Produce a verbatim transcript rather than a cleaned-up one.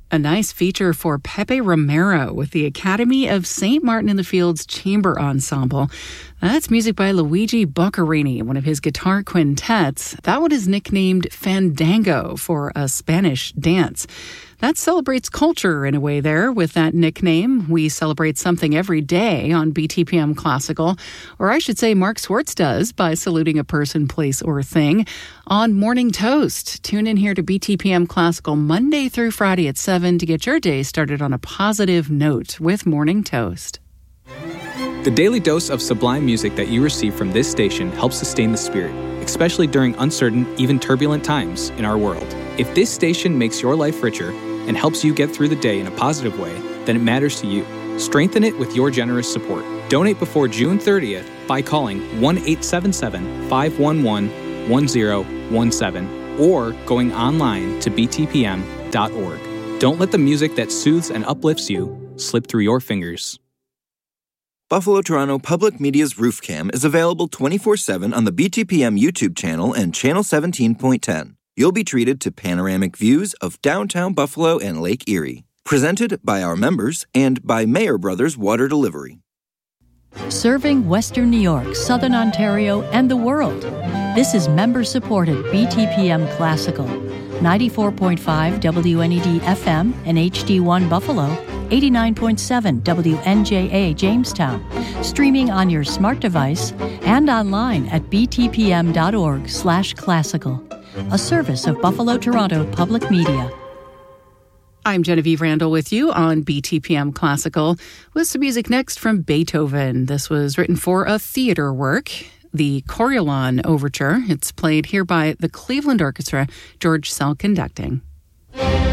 A nice feature for Pepe Romero with the Academy of Saint Martin in the Fields Chamber Ensemble. That's music by Luigi Boccherini, one of his guitar quintets. That one is nicknamed Fandango for a Spanish dance. That celebrates culture in a way there with that nickname. We celebrate something every day on B T P M Classical, or I should say Mark Swartz does by saluting a person, place, or thing on Morning Toast. Tune in here to B T P M Classical Monday through Friday at seven to get your day started on a positive note with Morning Toast. The daily dose of sublime music that you receive from this station helps sustain the spirit, especially during uncertain, even turbulent times in our world. If this station makes your life richer and helps you get through the day in a positive way, then it matters to you. Strengthen it with your generous support. Donate before June thirtieth by calling one eight seven seven, five one one, one zero one seven or going online to b t p m dot org. Don't let the music that soothes and uplifts you slip through your fingers. Buffalo Toronto Public Media's Roof Cam is available twenty-four seven on the B T P M YouTube channel and Channel seventeen point ten. You'll be treated to panoramic views of downtown Buffalo and Lake Erie. Presented by our members and by Mayer Brothers Water Delivery. Serving Western New York, Southern Ontario, and the world. This is member-supported B T P M Classical. ninety-four point five W N E D F M and H D one Buffalo, eighty-nine point seven W N J A Jamestown, streaming on your smart device and online at b t p m dot org slash classical, a service of Buffalo Toronto Public Media. I'm Genevieve Randall with you on B T P M Classical with some music next from Beethoven. This was written for a theater work, the Coriolan Overture. It's played here by the Cleveland Orchestra, George Sell conducting.